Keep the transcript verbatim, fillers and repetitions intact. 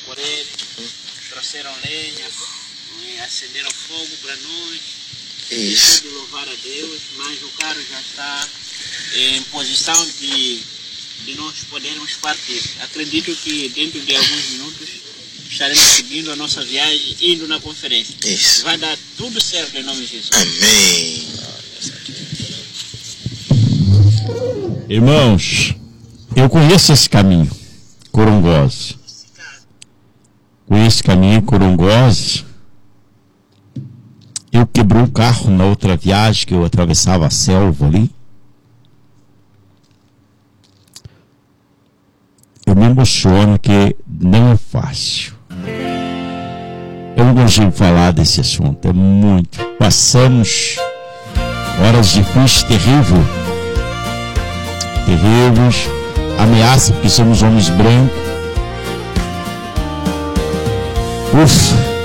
por ele, trouxeram lenha, acenderam fogo para nós. Isso. De louvar a Deus, mas o carro já está em posição de, de nós podermos partir. Acredito que dentro de alguns minutos estaremos seguindo a nossa viagem, indo na conferência. Isso. Vai dar tudo certo em nome de Jesus. Amém. Irmãos, eu conheço esse caminho, Corongose. Conheço esse caminho, Corongose. Eu quebrei um carro na outra viagem que eu atravessava a selva ali. Eu me emociono que não é fácil. Eu não consigo falar desse assunto, é muito. Passamos horas difíceis, terríveis. Terríveis. Ameaça porque somos homens brancos. Ufa.